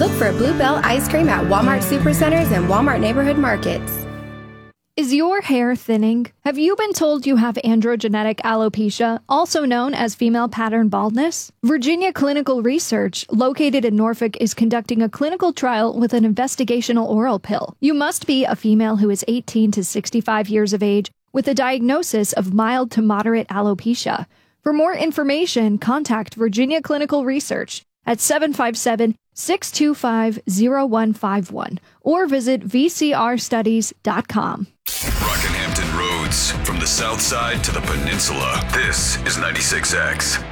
Look for Bluebell Ice Cream at Walmart Supercenters and Walmart Neighborhood Markets. Is your hair thinning? Have you been told you have androgenetic alopecia, also known as female pattern baldness? Virginia Clinical Research, located in Norfolk, is conducting a clinical trial with an investigational oral pill. You must be a female who is 18 to 65 years of age with a diagnosis of mild to moderate alopecia. For more information, contact Virginia Clinical Research at 757-625-0151 or visit vcrstudies.com. Rockinhampton Roads, from the south side to the peninsula. This is 96X.